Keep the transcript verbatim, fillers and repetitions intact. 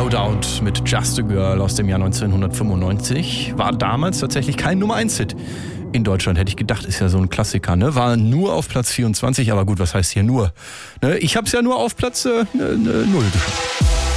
No Doubt mit Just a Girl aus dem Jahr neunzehnhundertfünfundneunzig. War damals tatsächlich kein Nummer eins Hit. In Deutschland hätte ich gedacht, ist ja so ein Klassiker, ne? War nur auf Platz vierundzwanzig, aber gut, was heißt hier nur? Ne? Ich hab's ja nur auf Platz äh, ne, ne, null geschafft.